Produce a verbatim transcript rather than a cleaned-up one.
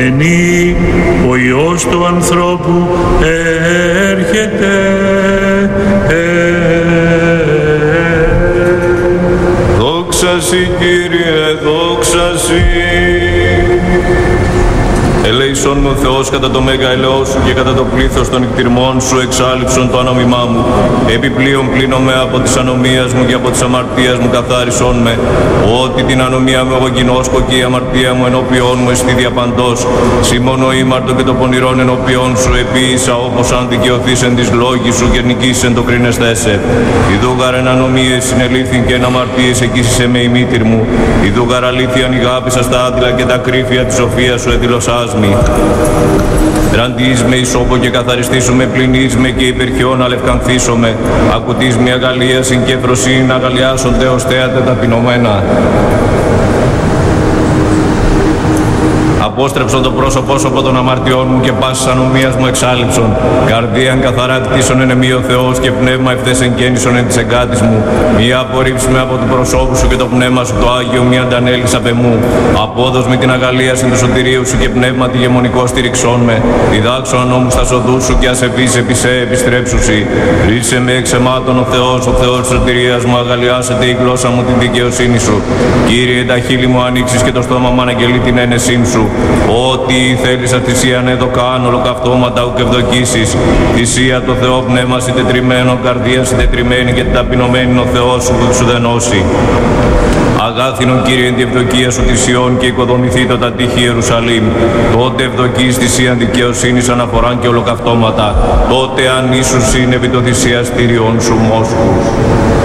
Ενή ο Υιός του ανθρώπου έρχεται. Δόξα Σοι, Κύριε, δόξα Σοι. Ελέησον με ο Θεός κατά το μέγα ελαιό Σου και κατά το πλήθος των εκτιρμών Σου εξάλληψον το ανόμημά μου. Επιπλέον πλύνομαι από της ανομίας μου και από της αμαρτίας μου καθάρισον με. Ότι την ανομία μου εγώ γινώσκω και η αμαρτία μου ενώπιόν μου εστί διαπαντός. Σιμώνω ήμαρτο και το πονηρόν ενώπιόν Σου επίησα όπως αν δικαιωθείς εν της λόγης Σου και νικήσεν το κρίνεσθέσαι. Ιδούγαρ εν ανομίες συνελήφθην και εν αμαρτίες εκείσισε με η μήτηρ μου. Ιδούγαρ αλήθειαν ηγάπησα στα άδειλα και τα κρύφια της σοφίας Σου εδηλωσάς μη. Ραντείς με ισόπο και καθαριστήσω με, πλυνείς με και υπερχιόν αλευκανθήσω με. Ακουτείς με αγαλίασιν και φροσύν αγαλιάσονται ως θέατε ταπεινωμένα. Απόστρεψον το πρόσωπό Σου από των αμαρτιών μου και πάσης ανομίας μου εξάλληψον. Καρδίαν καθαρά κτίσον εν εμεί ο Θεός και πνεύμα ευθές εγκαίνησον εν της εγκάτης μου. Μη απορρίψεις με από του προσώπου Σου και το πνεύμα Σου το Άγιο μη αντανέλεις απ' εμού. Απόδος με την αγαλίαση του σωτηρίου Σου και πνεύμα τη γεμονικό στηριξών με. Διδάξω νόμους στα σοδούς Σου και ασεβείς επί σε επιστρέψουσι. Ρίσε με εξ αιμάτων ο Θεός, ο Θεός της σωτηρίας μου, αγαλιάσετε η γλώσσα μου την δικαιοσύνη Σου. Κύριε, τα χείλη μου ανοίξεις και το στόμα μου αναγγελεί την ένεσή Σου. Ό,τι θέλεις θυσίαν εδώ κάνω, ολοκαυτώματα ουκ ευδοκίσεις. Θυσία το Θεό πνεύμα συντετριμένο, καρδία συντετριμένη και ταπεινωμένη ο Θεός Σου που Σου δενώσει. Αγάθινον Κύριε εν τη ευδοκία Σου τη Σιών και οικοδομηθεί το τα τείχη Ιερουσαλήμ. Τότε ευδοκείς θυσίαν δικαιοσύνης αναφοράν και ολοκαυτώματα. Τότε αν ίσους είναι επί το θυσιαστήριον Σου μόσχους.